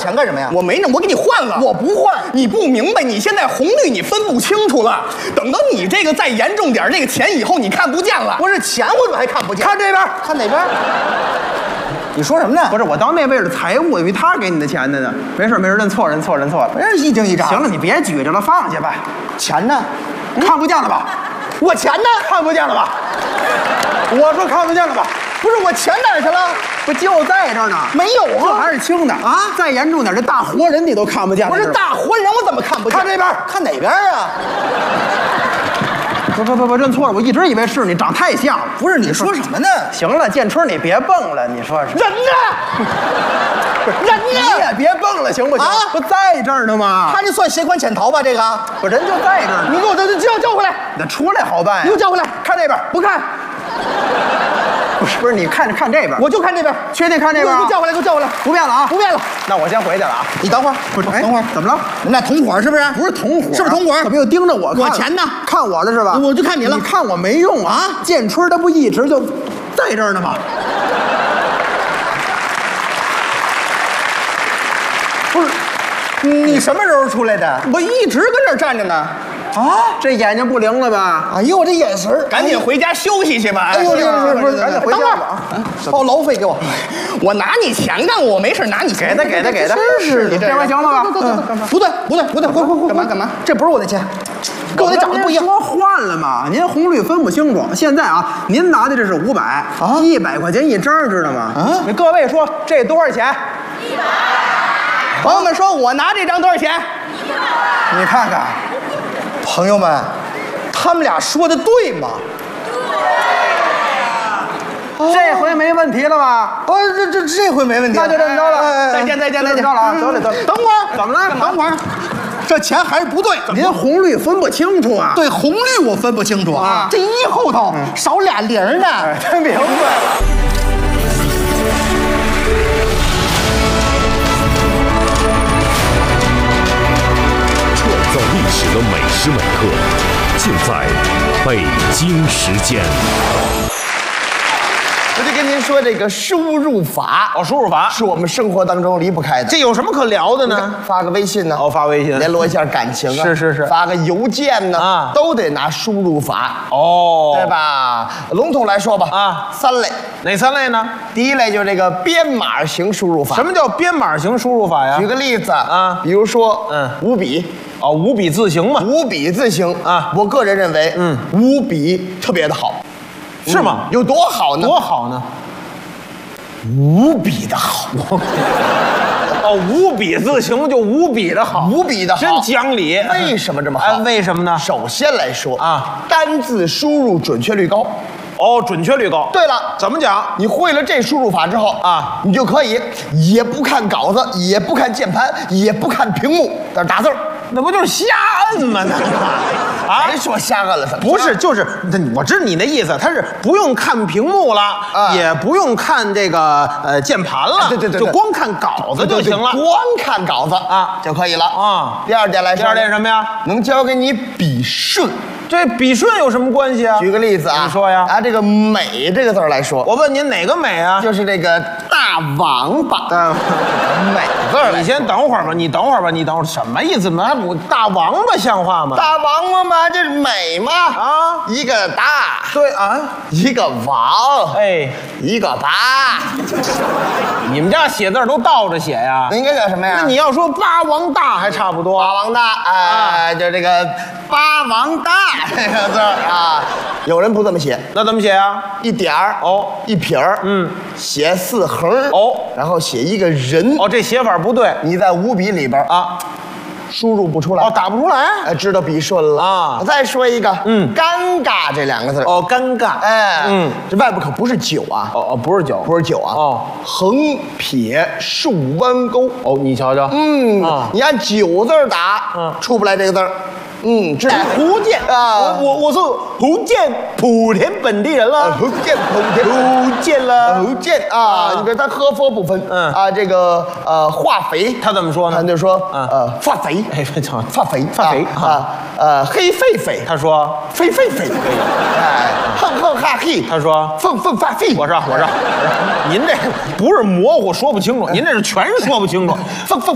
钱干什么呀？ 我没呢，我给你换了。 我不换， 你不明白，你现在红绿你分不清楚了。等到你这个再严重点，这个钱以后你看不见了。 不是钱，我怎么还看不见？ 看这边， 看哪边？你说什么呢？ 不是，我到那位置财务，以为他给你的钱的呢。没事，认错了。 不是一惊一乍。 行了，你别举着了，放下吧。 钱呢？ 看不见了吧？ 我钱呢？ 看不见了吧？我说看不见了吧？ 不是我钱哪儿去了？ 不就在这儿呢？ 没有这啊， 还是轻的啊！再严重点，这大活人你都看不见了。 不是大活人，我怎么看不见？ 看这边， 看哪边啊？ 不，认错了，我一直以为是你，长太像了。 不是你说什么呢？ 行了，建春你别蹦了，你说是人呢？人呢？ 你也别蹦了，行不行？ 啊不在这儿呢吗？ 他这算携款潜逃吧？这个， 不人就在这儿呢。 你给我叫回来， 你出来好办呀。 你给我叫回来， 看这边， 不看， 不是你看这边， 我就看这边， 确定看这边？ 给我叫回来，给我叫回来， 不变了啊， 不变了。 那我先回去了啊。 你等会儿， 不是， 等会儿， 怎么了？ 你俩同伙是不是？ 不是同伙， 是不是同伙？ 怎么又盯着我看？ 我钱呢？ 看我了是吧？ 我就看你了。 你看我没用啊！建春他不一直就在这儿呢吗？ 不是，你什么时候出来的？ 我一直跟这儿站着呢。 啊，这眼睛不灵了吧？ 哎呦，我这眼神儿， 赶紧回家休息去吧。 哎呦，不是， 赶紧回家吧啊！ 报劳费给我。 我拿你钱干，我没事拿你钱。 给他。 真是你这回行了吧？ 不对，滚！干嘛？这不是我的钱，跟我的长得不一样。 说换了嘛？您红绿分不清楚。现在啊，您拿的这是500啊，100块钱一张，知道吗？ 啊， 各位说这多少钱？100。 朋友们说，我拿这张多少钱？ 你看看，朋友们，他们俩说的对吗？ 这回没问题了吧？ 哦，这回没问题， 那就这么着了。 再见。 这么着了啊，走。 等会儿， 怎么了？ 等会儿，这钱还是不对。 您红绿分不清楚啊？ 对，红绿我分不清楚啊这一后头少俩零呢。 真明白了。 创造历史的每时每刻，尽在北京时间。 我就跟您说，这个输入法输入法是我们生活当中离不开的。 这有什么可聊的呢？ 发个微信呢？ 发微信联络一下感情啊。 是。 发个邮件呢？ 啊， 都得拿输入法。 对对吧？笼统来说吧， 啊 3类。 哪3类呢？ 第一类就是这个编码型输入法。 什么叫编码型输入法呀？ 举个例子啊， 比如说5笔。 5笔字形嘛 ，5笔字形啊， 我个人认为，5笔特别的好， 是吗？ 有多好呢？ 多好呢 ？5笔的好。 5笔字形就5笔的好 ，5笔的好， 真讲理。 为什么这么好？ 为什么呢？ 首先来说啊， 单字输入准确率高。 准确率高。 对了， 怎么讲？ 你会了这输入法之后啊， 你就可以也不看稿子，也不看键盘，也不看屏幕，在这打字儿。 那不就是瞎摁吗？那谁说瞎摁了？怎么？ 不是，就是我知道你的意思，他是不用看屏幕了，也不用看这个键盘了， 对， 就光看稿子就行了， 光看稿子啊就可以了啊。 第二点来说， 第二点什么呀？ 能教给你笔顺。 这笔顺有什么关系啊？ 举个例子啊， 你说呀。 这个美这个字来说， 我问您哪个美啊？ 就是这个大王八。美字儿。 你先等会儿吧，你等会儿，什么意思？大王八像话吗？ 大王八嘛，这是美嘛啊，一个大， 对啊， 一个王，一个八。 你们家写字都倒着写呀？ 那应该叫什么呀？ 那你要说八王大还差不多。 八王大，就这个八王大这个字啊，有人不这么写， 那怎么写啊？ 一点儿一撇儿，写4横然后写一个人这写法不对， 你在5笔里边啊。输入不出来打不出来， 知道笔顺了啊！我再说一个，尴尬这2个字尴尬， 这外边可不是酒啊， 不是酒， 不是酒啊，横撇竖弯钩， 你瞧瞧， 你按9字打，出不来这个字儿。这福建啊， 我是福建莆田本地人了， 福建了，福建啊，你比如他喝佛不分，这个化肥， 他怎么说呢？ 他就说发肥，发肥黑狒狒， 他说狒，哼哈嘿， 他说凤发肺， 我说，您这不是模糊说不清楚，您这是全说不清楚， 凤